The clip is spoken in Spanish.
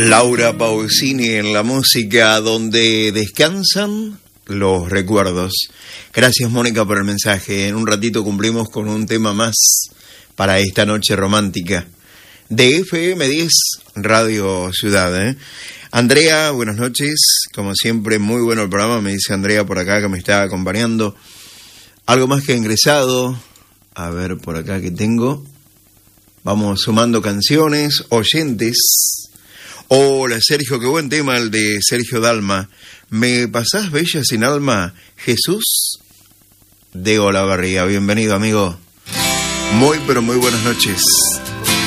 Laura Pausini en la música donde descansan los recuerdos. Gracias, Mónica, por el mensaje. En un ratito cumplimos con un tema más para esta noche romántica de FM10 Radio Ciudad. Andrea, buenas noches. Como siempre, muy bueno el programa, me dice Andrea por acá que me está acompañando. Algo más que ingresado. A ver, por acá que tengo. Vamos sumando canciones, oyentes. Hola, Sergio, qué buen tema el de Sergio Dalma. ¿Me pasás bella sin alma, Jesús? De Olavarría, bienvenido, amigo. Muy, pero muy buenas noches.